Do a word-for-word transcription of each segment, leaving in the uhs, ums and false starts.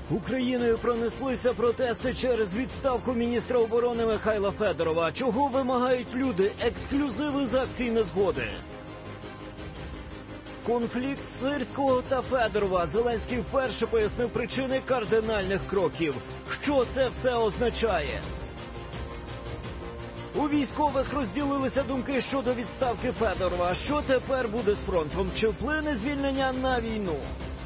Україною пронеслися протести через відставку міністра оборони Михайла Федорова. Чого вимагають люди? Ексклюзиви з акцій незгоди. Конфлікт Сирського та Федорова. Зеленський вперше пояснив причини кардинальних кроків. Що це все означає? У військових розділилися думки щодо відставки Федорова. Що тепер буде з фронтом? Чи вплине звільнення на війну?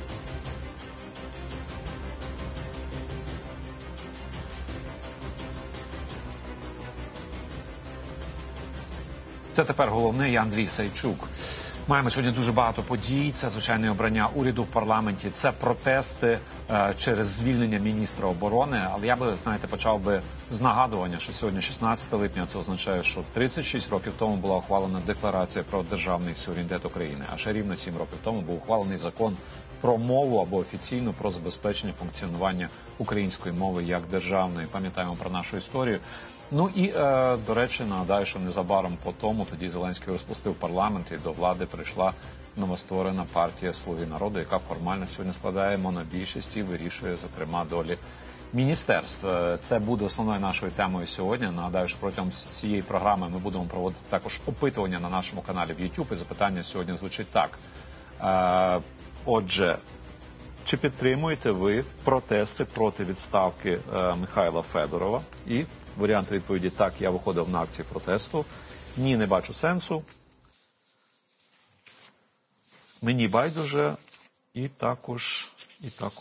Це тепер головне. Я Андрій Сайчук. Маємо сьогодні дуже багато подій. Це, звичайно, обрання уряду в парламенті. Це протести е, через звільнення міністра оборони. Але я би, знаєте, почав би з нагадування, що сьогодні шістнадцяте липня. Це означає, що тридцять шість років тому була ухвалена декларація про державний суверенітет України. А ще рівно сім років тому був ухвалений закон про мову або офіційно про забезпечення функціонування української мови як державної. Пам'ятаємо про нашу історію. Ну і, е, до речі, нагадаю, що незабаром по тому тоді Зеленський розпустив парламент і до влади прийшла новостворена партія «Слуги народу», яка формально сьогодні складає монобільшість і вирішує, зокрема, долі міністерств. Це буде основною нашою темою сьогодні. Нагадаю, що протягом цієї програми ми будемо проводити також опитування на нашому каналі в YouTube. І запитання сьогодні звучить так. Е, отже, чи підтримуєте ви протести проти відставки е, Михайла Федорова? І варіант відповіді «так, я виходив на акції протесту», «ні, не бачу сенсу», «мені байдуже» і також, і також